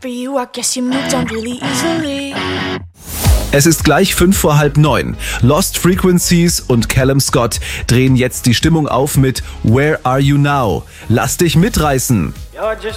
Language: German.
for you, I guess you moved on really easily. Es ist gleich 8:55. Lost Frequencies und Callum Scott drehen jetzt die Stimmung auf mit Where Are You Now? Lass dich mitreißen.